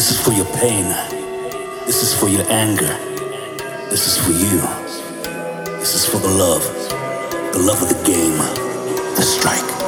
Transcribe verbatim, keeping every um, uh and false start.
This is for your pain. This is for your anger. This is for you. This is for the love. The love of the game. The strike.